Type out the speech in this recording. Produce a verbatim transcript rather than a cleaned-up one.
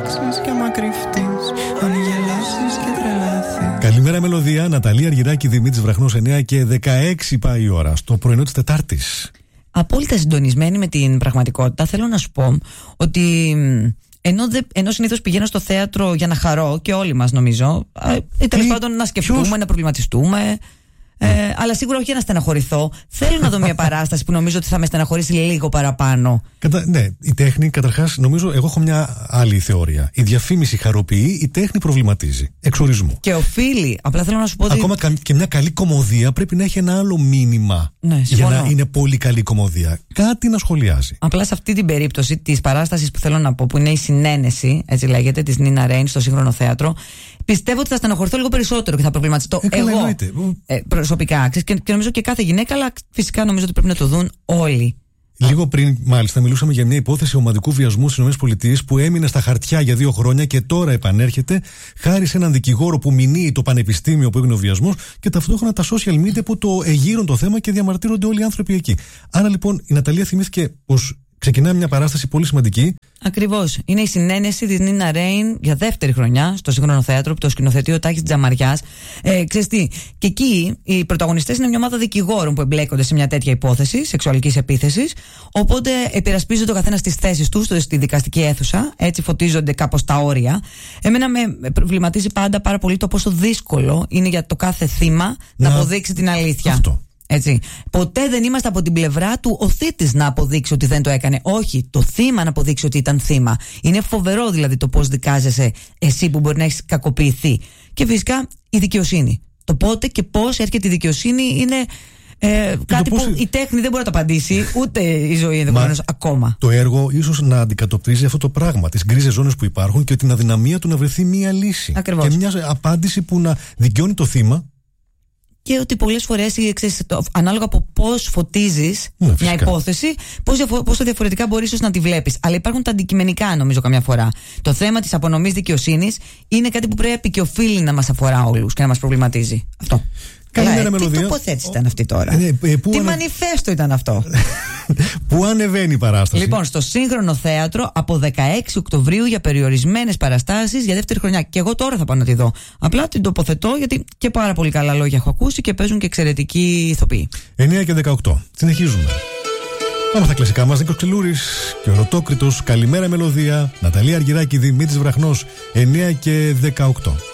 αλλάξεις και άμα κρυφτείς, αν γελάσεις και τρελαθείς. Καλημέρα Μελωδία, Ναταλία Αργυράκη, Δημήτρης Βραχνός, εννιά και δεκαέξι πάει η ώρα, στο πρωινό της Τετάρτης. Απόλυτα συντονισμένη με την πραγματικότητα, θέλω να σου πω ότι ενώ, δε, ενώ συνήθως πηγαίνω στο θέατρο για να χαρώ, και όλοι μας νομίζω, ε, τέλος πάντων να σκεφτούμε, ποιος? να προβληματιστούμε. Ε, αλλά σίγουρα όχι για να στεναχωρηθώ. Θέλω να δω μια παράσταση που νομίζω ότι θα με στεναχωρήσει λίγο παραπάνω. Κατα... Ναι, η τέχνη, καταρχάς, νομίζω, εγώ έχω μια άλλη θεωρία. Η διαφήμιση χαροποιεί, η τέχνη προβληματίζει. Εξορισμού. Και οφείλει. Απλά θέλω να σου πω ότι. Ακόμα και μια καλή κομμωδία πρέπει να έχει ένα άλλο μήνυμα. Ναι, για να είναι πολύ καλή κομμωδία. Κάτι να σχολιάζει. Απλά σε αυτή την περίπτωση τη παράσταση που θέλω να πω, που είναι η Συνένεση, έτσι λέγεται, τη Νίνα Ρέιν στο Σύγχρονο Θέατρο, πιστεύω ότι θα στεναχωρηθώ λίγο περισσότερο και θα προβληματιστώ. Ε, εγώ ε, προσωπικά. Και, και νομίζω και κάθε γυναίκα, αλλά φυσικά νομίζω ότι πρέπει να το δουν όλοι. Λίγο πριν, μάλιστα, μιλούσαμε για μια υπόθεση ομαδικού βιασμού στις ΗΠΑ που έμεινε στα χαρτιά για δύο χρόνια και τώρα επανέρχεται χάρη σε έναν δικηγόρο που μηνύει το πανεπιστήμιο που έγινε ο βιασμός και ταυτόχρονα τα social media που το εγείρουν το θέμα και διαμαρτύρονται όλοι οι άνθρωποι εκεί. Άρα λοιπόν η Ναταλία θυμήθηκε πως ξεκινάει μια παράσταση πολύ σημαντική. Ακριβώς. Είναι η Συνένεση της Νίνα Ρέιν για δεύτερη χρονιά στο Σύγχρονο Θέατρο που το σκηνοθετεί ο Τάκης Τζαμαριάς. Ε, ξέρεις τι, και εκεί οι πρωταγωνιστές είναι μια ομάδα δικηγόρων που εμπλέκονται σε μια τέτοια υπόθεση σεξουαλικής επίθεσης. Οπότε επειρασπίζονται ο καθένας τις θέσεις του στη δικαστική αίθουσα. Έτσι φωτίζονται κάπως τα όρια. Εμένα με προβληματίζει πάντα πάρα πολύ το πόσο δύσκολο είναι για το κάθε θύμα να, να αποδείξει την αλήθεια. Αυτό. Έτσι. Ποτέ δεν είμαστε από την πλευρά του ο θήτης να αποδείξει ότι δεν το έκανε. Όχι, το θύμα να αποδείξει ότι ήταν θύμα. Είναι φοβερό δηλαδή το πώς δικάζεσαι εσύ που μπορεί να έχεις κακοποιηθεί. Και φυσικά η δικαιοσύνη. Το πότε και πώς έρχεται η δικαιοσύνη είναι ε, κάτι που η τέχνη δεν μπορεί να το απαντήσει, ούτε η ζωή ενδεχομένως ακόμα. Το έργο ίσως να αντικατοπτρίζει αυτό το πράγμα, τις γκρίζες ζώνες που υπάρχουν και την αδυναμία του να βρεθεί μία λύση. Ακριβώς. Και μια απάντηση που να δικαιώνει το θύμα. Και ότι πολλές φορές, ξέρεις, το, ανάλογα από πώς φωτίζεις ναι, μια υπόθεση, πώς, πόσο διαφορετικά μπορείς ίσως να τη βλέπεις. Αλλά υπάρχουν τα αντικειμενικά, νομίζω, καμιά φορά. Το θέμα της απονομής δικαιοσύνης είναι κάτι που πρέπει και οφείλει να μας αφορά όλους και να μας προβληματίζει. Αυτό. Καλημέρα, ε, Μελωδία. Τι τοποθέτηση ήταν αυτή τώρα. Ε, ε, τι ανε... μανιφέστο ήταν αυτό. Πού ανεβαίνει η παράσταση? Λοιπόν, στο Σύγχρονο Θέατρο από δεκαέξι Οκτωβρίου για περιορισμένες παραστάσεις για δεύτερη χρονιά. Και εγώ τώρα θα πάω να τη δω. Απλά την τοποθετώ γιατί και πάρα πολύ καλά λόγια έχω ακούσει και παίζουν και εξαιρετικοί ηθοποιοί. εννιά και δεκαοκτώ. Συνεχίζουμε. Πάμε στα κλασικά μας. Νίκος Ξυλούρης και ο Ρωτόκριτος. Καλημέρα Μελωδία. Ναταλία Αργυράκη, Δημήτρης Βραχνός. εννιά και δεκαοκτώ.